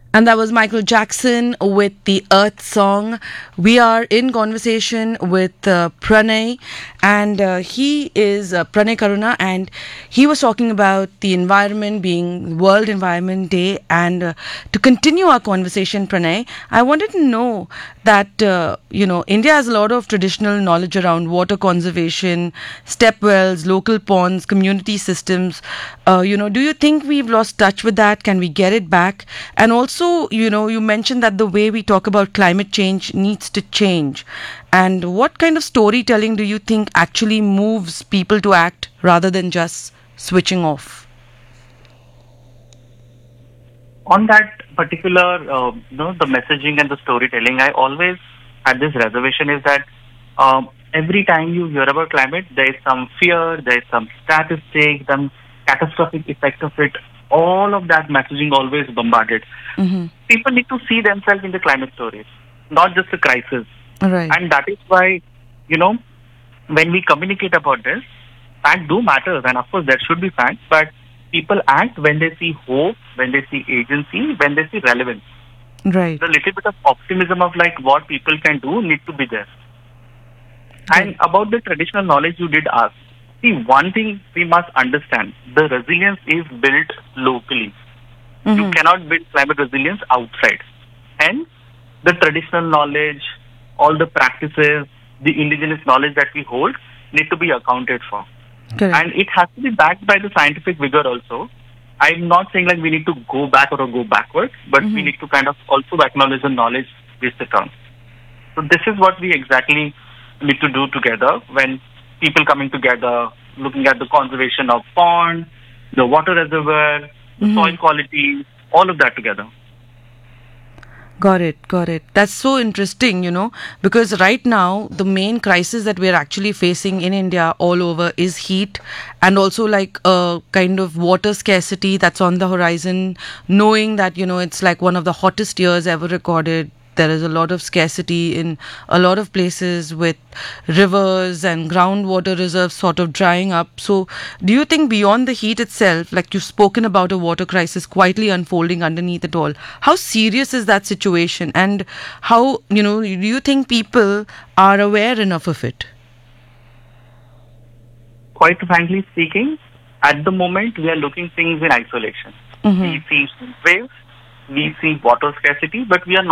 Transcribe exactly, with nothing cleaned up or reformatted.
And that was Michael Jackson with the Earth song. We are in conversation with uh, Pranay, and uh, he is uh, Pranay Karuna, and he was talking about the environment being World Environment Day. And uh, to continue our conversation, Pranay, I wanted to know that, uh, you know, India has a lot of traditional knowledge around water conservation, step wells, local ponds, community systems. Uh, you know, do you think we've lost touch with that? Can we get it back? And also, also, you know, you mentioned that the way we talk about climate change needs to change. And what kind of storytelling do you think actually moves people to act rather than just switching off? On that particular, uh, you know, the messaging and the storytelling, I always had this reservation is that um, every time you hear about climate, there is some fear, there is some statistic, some catastrophic effect of it. All of that messaging always bombarded. Mm-hmm. People need to see themselves in the climate stories, not just the crisis. Right. And that is why, you know, when we communicate about this, facts do matter. And of course, there should be facts, but people act when they see hope, when they see agency, when they see relevance. Right. The little bit of optimism of like what people can do need to be there. Right. And about the traditional knowledge you did ask, see, one thing we must understand, the resilience is built locally. Mm-hmm. You cannot build climate resilience outside. Hence, the traditional knowledge, all the practices, the indigenous knowledge that we hold need to be accounted for. Correct. And it has to be backed by the scientific vigor also. I'm not saying like we need to go back or go backwards, but mm-hmm. we need to kind of also acknowledge the knowledge is the term. So this is what we exactly need to do together when people coming together, looking at the conservation of pond, the water reservoir, the mm-hmm. soil quality, all of that together. Got it, got it. That's so interesting, you know, because right now the main crisis that we're actually facing in India all over is heat and also like a kind of water scarcity that's on the horizon, knowing that, you know, it's like one of the hottest years ever recorded. There is a lot of scarcity in a lot of places with rivers and groundwater reserves sort of drying up. So do you think beyond the heat itself, like you've spoken about a water crisis quietly unfolding underneath it all, how serious is that situation? And how, you know, do you think people are aware enough of it? Quite frankly speaking, at the moment we are looking things in isolation. Mm-hmm. We see waves, we see water scarcity, but we are not